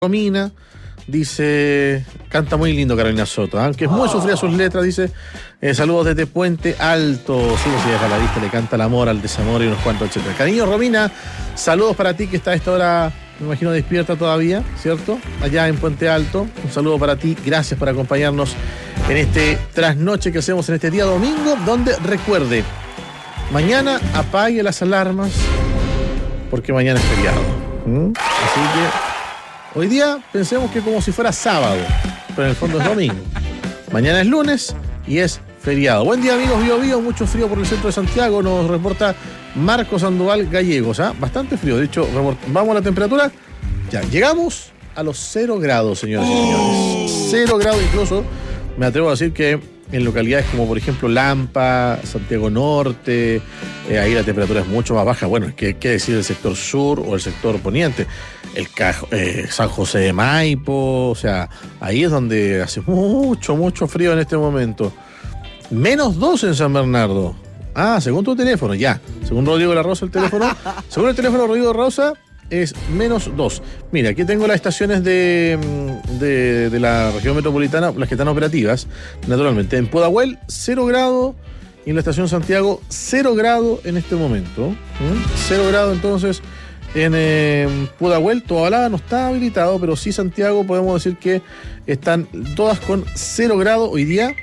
Romina dice, canta muy lindo Carolina Soto, aunque es muy sufrida sus letras, dice, saludos desde Puente Alto, sí, si es galadista, le canta el amor al desamor y unos cuantos, etcétera. Cariño Romina, saludos para ti que está a esta hora, me imagino despierta todavía, ¿cierto? Allá en Puente Alto, un saludo para ti, gracias por acompañarnos en este trasnoche que hacemos en este día domingo, donde recuerde, mañana apague las alarmas, porque mañana es feriado. Así que hoy día pensemos que como si fuera sábado, pero en el fondo es domingo. Mañana es lunes y es feriado. Buen día, amigos. Bio, mucho frío por el centro de Santiago, nos reporta Marcos Sandoval Gallegos. Bastante frío, de hecho, vamos a la temperatura. Ya, llegamos a los 0 grados, señoras y señores. 0 grados incluso, me atrevo a decir que en localidades como por ejemplo Lampa, Santiago Norte, ahí la temperatura es mucho más baja. Bueno, ¿qué decir del sector sur o el sector poniente? San José de Maipo, o sea, ahí es donde hace mucho frío en este momento. -2 en San Bernardo. Según tu teléfono, ya. Según Rodrigo La Rosa el teléfono. Según el teléfono Rodrigo Rosa es -2. Mira, aquí tengo las estaciones de la región metropolitana, las que están operativas, naturalmente. En Pudahuel, 0 grados. Y en la estación Santiago, 0 grados en este momento. 0 grados, entonces, en Pudahuel. Tobalaba no está habilitado, pero sí Santiago, podemos decir que están todas con 0 grados. Hoy día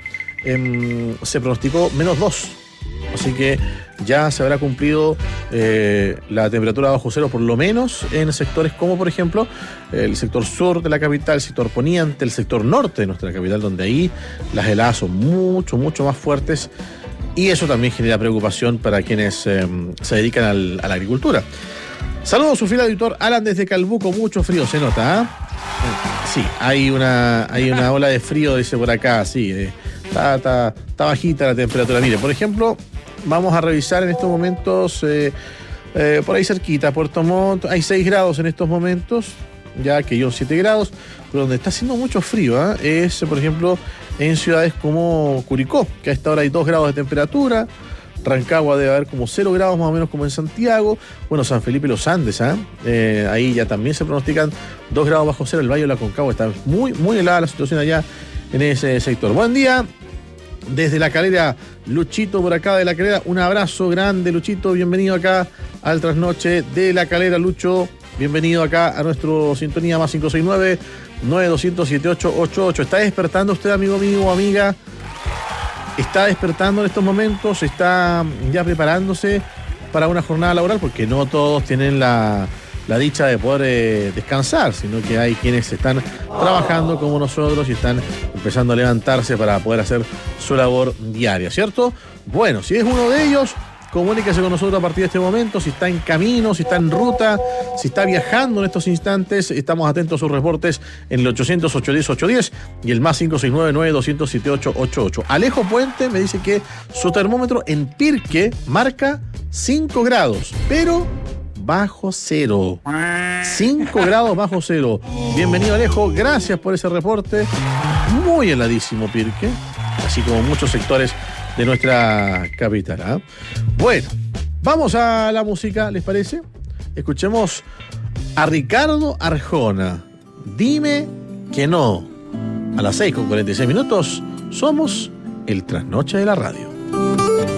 se pronosticó -2. Así que ya se habrá cumplido la temperatura bajo cero, por lo menos en sectores como, por ejemplo, el sector sur de la capital, el sector poniente, el sector norte de nuestra capital, donde ahí las heladas son mucho más fuertes. Y eso también genera preocupación para quienes se dedican a la agricultura. Saludos a su fiel auditor Alan desde Calbuco, mucho frío se nota, Sí, hay una ola de frío, dice por acá, sí, está bajita la temperatura. Mire, por ejemplo, vamos a revisar en estos momentos, por ahí cerquita, Puerto Montt, hay 6 grados en estos momentos, ya que yo 7 grados, pero donde está haciendo mucho frío, es, por ejemplo, en ciudades como Curicó, que a esta hora hay 2 grados de temperatura. Rancagua debe haber como 0 grados más o menos como en Santiago. Bueno, San Felipe y los Andes, ahí ya también se pronostican 2 grados bajo cero. El Valle de la Concagua está muy helada la situación allá en ese sector. Buen día desde La Calera, Luchito por acá de La Calera. Un abrazo grande, Luchito, bienvenido acá al trasnoche de La Calera, Lucho. Bienvenido acá a nuestro sintonía más 569-9200-7888. ¿Está despertando usted, amigo mío o amiga? ¿Está despertando en estos momentos? ¿Está ya preparándose para una jornada laboral? Porque no todos tienen la dicha de poder descansar, sino que hay quienes están trabajando como nosotros y están empezando a levantarse para poder hacer su labor diaria, ¿cierto? Bueno, si es uno de ellos, comuníquese con nosotros a partir de este momento, si está en camino, si está en ruta, si está viajando en estos instantes. Estamos atentos a sus reportes en el 800-810-810 y el más 569-9200-7888. Alejo Puente me dice que su termómetro en Pirque marca 5 grados, pero bajo cero. 5 grados bajo cero. Bienvenido, Alejo, gracias por ese reporte. Muy heladísimo Pirque, así como muchos sectores de nuestra capital. Bueno, vamos a la música, ¿les parece? Escuchemos a Ricardo Arjona. Dime que no. A las 6:46 somos el Trasnoche de la Radio.